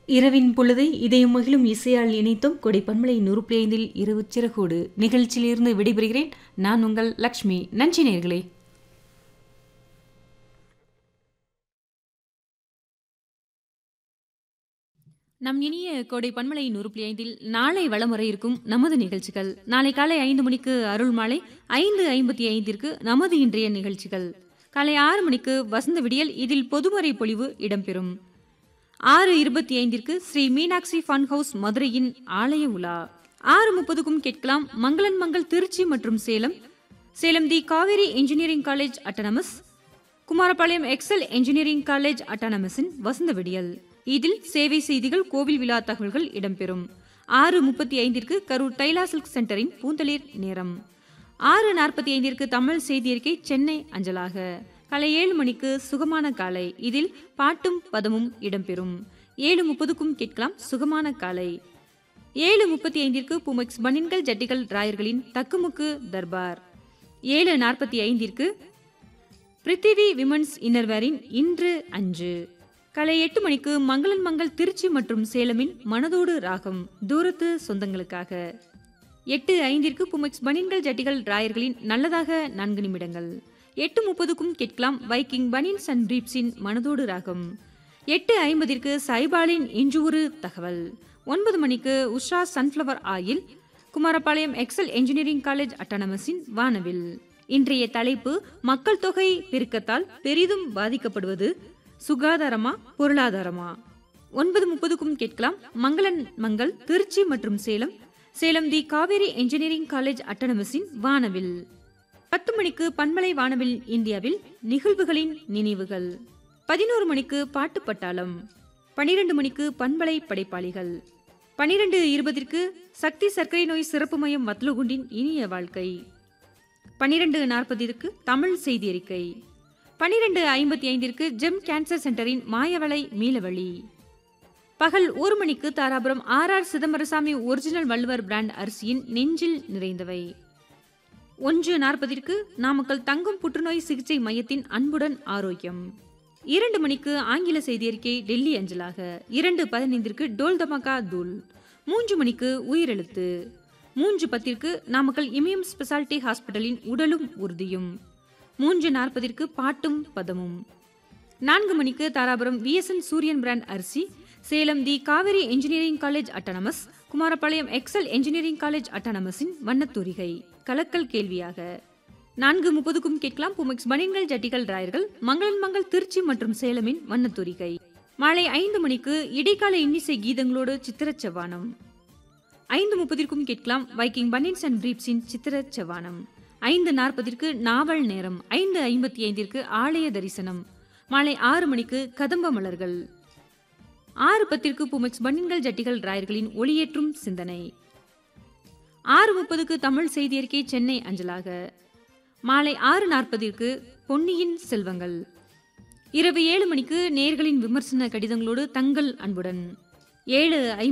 இரவின் பொழுதை இதயம் மகிழும் இசையால் இணைத்தும் கொடை பன்மலை 100.5 இரவு சிறகோடு நிகழ்ச்சியிலிருந்து விடைபெறுகிறேன். நான் உங்கள் லக்ஷ்மி. நன்றி நேயர்களே. நம் இனிய கோடை பன்மலை 100.5 நாளை வளமுறை இருக்கும் நமது நிகழ்ச்சிகள். நாளை காலை 5 மணிக்கு அருள் மாலை, 5:55 நமது இன்றைய நிகழ்ச்சிகள். காலை 6 மணிக்கு வசந்த விடியல், இதில் பொதுமறை பொழிவு இடம்பெறும். 6:25 ஸ்ரீ மீனாட்சி ஃபன் ஹவுஸ் மதுரையின் ஆலய உலா. 6:30 கேட்கலாம் மங்களன் மங்கள் திருச்சி மற்றும் சேலம், சேலம் தி Kaveri engineering college autonomous, Kumarapalayam XL engineering college அட்டானமஸின் வசந்த விடியல். இதில் சேவை செய்திகள், கோவில் விழா தகவல்கள் இடம்பெறும். 6:35 கரூர் டைலா சில்க் சென்டரின் பூந்தளிர் நேரம். 6:45 தமிழ் செய்தி அறிக்கை சென்னை அஞ்சலாக. காலை 7 மணிக்கு சுகமான காலை, இதில் பாட்டும் பதமும் இடம்பெறும். 7:30 கேட்கலாம் சுகமான காலை. 7:35 புமெக்ஸ் பனின்கள் ஜட்டிகள் ராயர்களின் தக்குமுக்கு தர்பார். 7:45 பிரித்திவி விமன்ஸ் இன்னர்வேரின் இன்று அஞ்சு. காலை 8 மணிக்கு மங்களன் மங்கள் திருச்சி மற்றும் சேலமின் மனதோடு ராகம் தூரத்து சொந்தங்களுக்காக. 8:05 புமெக்ஸ் பனின்கள் ஜட்டிகள் ராயர்களின் நல்லதாக 4 நிமிடங்கள். 8:30 கேட்கலாம் வைக்கிங் பனின்ஸ் அண்ட் பிரீப்ஸின் மனதோடு ராகம். 8:50 சைபாலின் இன்று ஒரு தகவல். 9 மணிக்கு Usha sunflower oil, Kumarapalayam XL engineering college அட்டானமஸின் வானவில். இன்றைய தலைப்பு மக்கள் தொகை பெருக்கத்தால் பெரிதும் பாதிக்கப்படுவது சுகாதாரமா பொருளாதாரமா. 9:30 கேட்கலாம் மங்களன் மங்கள் திருச்சி மற்றும் சேலம், சேலம் தி காவேரி இன்ஜினியரிங் காலேஜ் அட்டானமஸின் வானவில். 10 மணிக்கு பன்மலை வானவில் இந்தியாவில் நிகழ்வுகளின் நினைவுகள். 11 மணிக்கு பாட்டு பட்டாளம். 12 மணிக்கு பண்பலை படைப்பாளிகள். 12:20 சக்தி சர்க்கரை நோய் சிறப்பு மையம் வத்லகுண்டின் இனிய வாழ்க்கை. 12:40 தமிழ் செய்தி அறிக்கை. 12:55 ஜெம் கேன்சர் சென்டரின் மாயவளை மீளவழி. பகல் 1 மணிக்கு Dharapuram R Chidambarasamy original Valluvar brand அரிசியின் நெஞ்சில் நிறைந்தவை. 1:40 நாமக்கல் தங்கும் புற்றுநோய் சிகிச்சை மையத்தின் அன்புடன் ஆரோக்கியம். 2 மணிக்கு ஆங்கில செய்தி அறிக்கை டெல்லி அஞ்சலாக. 2:15 டோல் தமாகா தூள். 3 மணிக்கு உயிரெழுத்து. 3:10 நாமக்கல் இமயம் ஸ்பெஷாலிட்டி ஹாஸ்பிட்டலின் உடலும் உறுதியும். 3:40 பாட்டும் பதமும். 4 மணிக்கு தாராபுரம் விஎஸ்என் சூரியன் பிராண்ட் அரிசி, சேலம் தி Kaveri engineering college autonomous, Kumarapalayam XL engineering college அட்டானமஸின் வண்ணத்தூரிகை கலக்கல் கேள்வியாக. 4:30 கேட்கலாம் புமெக்ஸ் பனின்கள் ஜட்டிகள் ராயர்கள், மங்களன் மங்கள் திருச்சி மற்றும் சேலமின் வண்ணத்தூரிகை. மாலை 5 மணிக்கு இடைக்கால இன்னிசை கீதங்களோடு சித்திரச் செவ்வானம். 5:30 கேட்கலாம் வைக்கிங் பனின்ஸ் அண்ட் பிரீப்ஸின் சித்திரச் செவ்வானம். 5:40 நாவல் நேரம். 5:55 ஆலய தரிசனம். மாலை 6 மணிக்கு கதம்ப மலர்கள். 6:10 புமெக்ஸ் பனின்கள் ஜட்டிகள் ராயர்களின் ஒளியேற்றும் சிந்தனை. 6:30 தமிழ் செய்தி அறிக்கை சென்னை அஞ்சலாக. மாலை 6:40 பொன்னியின் செல்வங்கள். இரவு 7 மணிக்கு நேயர்களின் விமர்சன கடிதங்களோடு தங்கள் அன்புடன். 7:50